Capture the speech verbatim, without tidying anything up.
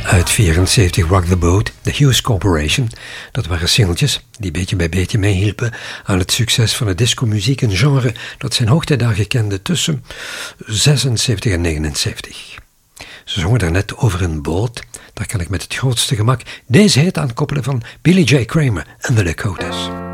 Uit vierenzeventig Rock the Boat, The Hughes Corporation. Dat waren singeltjes die beetje bij beetje meehielpen aan het succes van de discomuziek, een genre dat zijn hoogtijdagen kende tussen zesenzeventig en negenenzeventig. Ze zongen daarnet over een boot, daar kan ik met het grootste gemak deze hit aan koppelen van Billy J. Kramer en The Dakotas.